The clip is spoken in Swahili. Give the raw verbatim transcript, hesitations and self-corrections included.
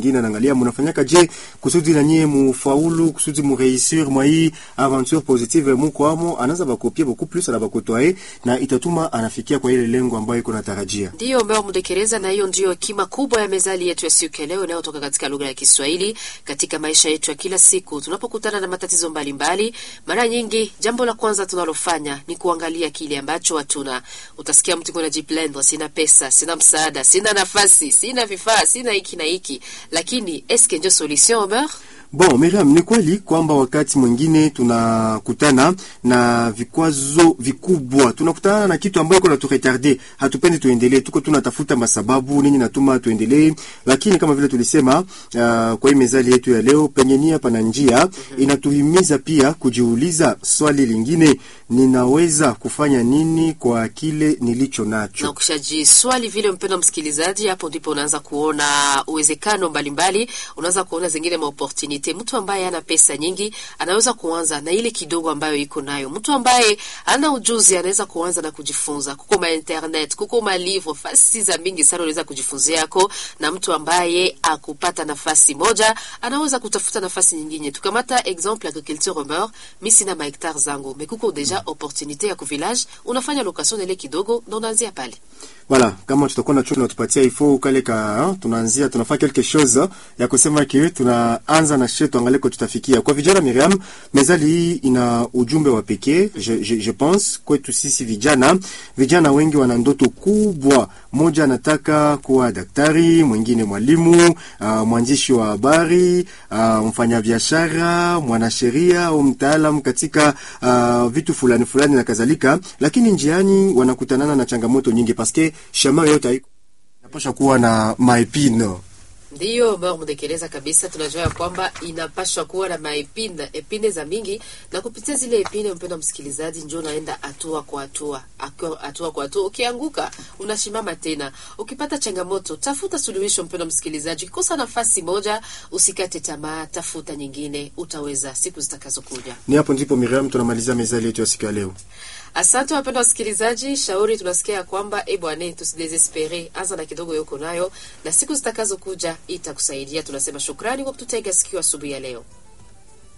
mwingine anaangalia mnafanyaka je kusudi na nyie mufaulu kusudi mu réussir mwa hii aventure positive mko amo, anaanza bakopia beaucoup plus na bakotoe na itatuma anafikia kwa ile lengo ambayo iko natarajia. Ndio ambao mdekereza, na hiyo ndio kima kubwa ya mezali yetu ya siku ya leo inayotoka katika lugha ya Kiswahili katika maisha yetu ya kila siku. Tunapokutana na matatizo mbalimbali, mara nyingi jambo la kwanza tunalofanya ni kuangalia kile ambacho hatuna. Utasikia mtu kuna jiplendo, sina pesa, sina msaada, sina nafasi, sina vifaa, sina hiki na hiki. Lakini eske ndio solution Omer? Bon, Miriam, ni kweli kwamba wakati mwingine tunakutana na vikwazo vikubwa. Tunakutana na kitu ambacho kuna turetarder. Hatupendi tuendelee, tuko tunatafuta masababu nini natuma tuendelee. Lakini kama vile tulisema uh, kwa hii mezali yetu ya leo, penye nia pana njia, inatuhimiza pia kujiuliza swali lingine, ninaweza kufanya nini kwa kile nilicho nacho? Na ukishaji swali vile, mpendwa msikilizaji, hapo ndipo unaanza kuona uwezekano mbalimbali, unaanza kuona zingine ma opportunity. Mtu ambaye ana pesa nyingi anaweza kuanza na ile kidogo ambayo iko nayo. Mtu ambaye ana ujuzi anaweza kuanza na kujifunza. Kuko ma internet, kuko ma livre, fasi za mingi sana unaweza kujifunzia yako. Na mtu ambaye akupata nafasi moja anaweza kutafuta nafasi nyingine. Tukamata exemple agriculture Omer, mimi sina ma hectare zangu, mais kuko deja opportunité ya ku village, unafanya location ile kidogo na unaanzia pale. Voilà, kama tutakuwa na chuo na tupatia ifo kale ka tunaanzia tunafanya quelque chose ya kusema ki tunaanza na shetu angalie kwa tutafikia. Kwa vijana Miriam, mezali hii ina ujumbe wa pekee. Je, je, je pense kwetu sisi vijana, vijana wengi wana ndoto kubwa. Mmoja anataka kuwa daktari, mwingine mwalimu, uh, mwandishi wa habari, uh, mfanyabiashara, mwanasheria au mtaalamu katika uh, vitu fulani fulani na kadhalika, lakini njiani wanakutanana na changamoto nyingi paske chemin yote haiko inapaswa kuwa na maepino. Ndio mbao mdekeleza kabisa, tunajua kwamba inapaswa kuwa na maepine, epine za mingi, na kupitia zile epine mpendwa msikilizaji njoo naenda hatua kwa hatua, hatua kwa hatua. Ukianguka unasimama tena. Ukipata changamoto tafuta suluhisho mpendwa msikilizaji. Kosa nafasi moja usikate tamaa, tafuta nyingine, utaweza siku zitakazokuja. Ni hapo ndipo Miriam tunamaliza mezali yetu ya siku ya leo. Asante wapendwa wasikilizaji, shauri tunasikia kwamba eh bwana tusidesespere, anza na kidogo yoko nayo na siku zitakazokuja itakusaidia. Tunasema shukrani kwa kututega sikio asubuhi ya leo.